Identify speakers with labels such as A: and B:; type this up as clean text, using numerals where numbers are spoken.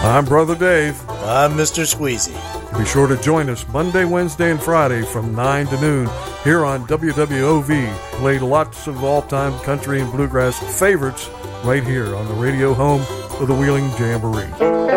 A: I'm Brother Dave.
B: I'm Mr. Squeezy.
A: Be sure to join us Monday, Wednesday, and Friday from 9 to noon here on WWOV. Played lots of all-time country and bluegrass favorites right here on the radio home of the Wheeling Jamboree.